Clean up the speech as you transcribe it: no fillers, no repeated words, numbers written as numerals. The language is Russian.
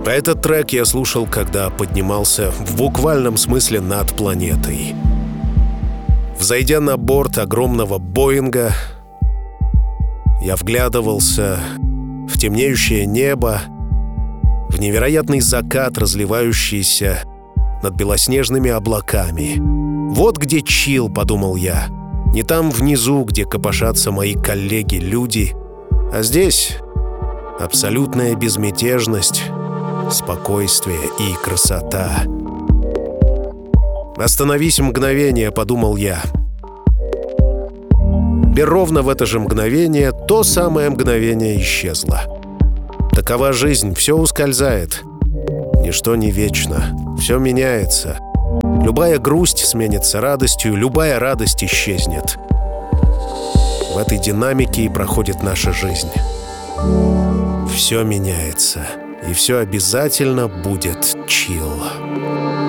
А этот трек я слушал, когда поднимался в буквальном смысле над планетой. Взойдя на борт огромного Боинга, я вглядывался в темнеющее небо, в невероятный закат, разливающийся над белоснежными облаками. «Вот где чил», — подумал я. «Не там внизу, где копошатся мои коллеги-люди, а здесь абсолютная безмятежность, спокойствие и красота». «Остановись мгновение», — подумал я. И ровно в это же мгновение то самое мгновение исчезло. Такова жизнь, все ускользает. Ничто не вечно, все меняется. Любая грусть сменится радостью, любая радость исчезнет. В этой динамике и проходит наша жизнь. Все меняется, и все обязательно будет чил.